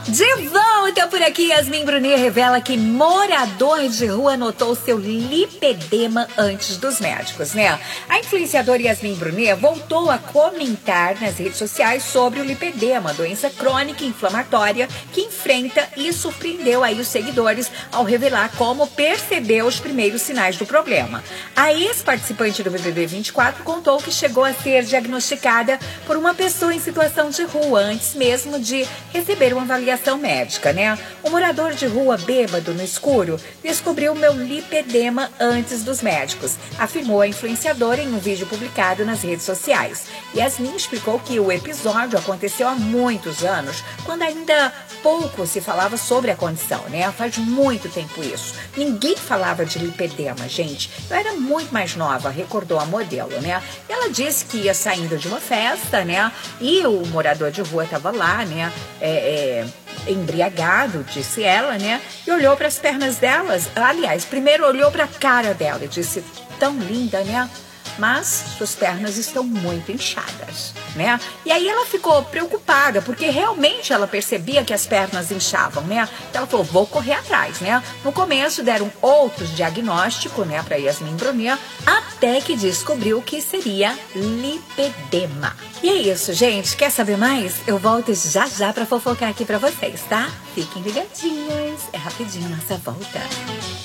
De volta por aqui, Yasmin Brunet revela que morador de rua notou seu lipedema antes dos médicos, né? A influenciadora Yasmin Brunet voltou a comentar nas redes sociais sobre o lipedema, doença crônica e inflamatória que enfrenta, e surpreendeu aí os seguidores ao revelar como percebeu os primeiros sinais do problema. A ex-participante do BBB 24 contou que chegou a ser diagnosticada por uma pessoa em situação de rua antes mesmo de receber uma avaliação médica, né? O morador de rua bêbado no escuro descobriu meu lipedema antes dos médicos, afirmou a influenciadora em um vídeo publicado nas redes sociais. Yasmin explicou que o episódio aconteceu há muitos anos, quando ainda pouco se falava sobre a condição, né? Faz muito tempo isso. Ninguém falava de lipedema, gente. Eu era muito mais nova, recordou a modelo, né? Ela disse que ia saindo de uma festa, né? E o morador de rua estava lá, né? Embriagado, disse ela, né? E olhou para as pernas delas. Aliás, primeiro olhou para a cara dela e disse: tão linda, né? Mas suas pernas estão muito inchadas, né? E aí ela ficou preocupada, porque realmente ela percebia que as pernas inchavam, né? Então ela falou: vou correr atrás, né? No começo deram outros diagnósticos, né, para Yasmin Brunet, até que descobriu que seria lipedema. E é isso, gente. Quer saber mais? Eu volto já para fofocar aqui para vocês, tá? Fiquem ligadinhos. É rapidinho nossa volta.